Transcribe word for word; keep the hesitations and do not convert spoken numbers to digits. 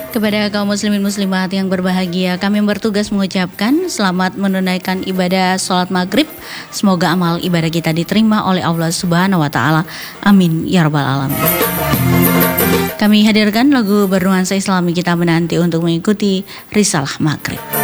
Kepada kaum muslimin muslimat yang berbahagia, kami bertugas mengucapkan selamat menunaikan ibadah sholat maghrib. Semoga amal ibadah kita diterima oleh Allah Subhanahu wa Ta'ala. Amin ya rabbal alamin. Kami hadirkan lagu bernuansa Islami kita menanti untuk mengikuti risalah maghrib.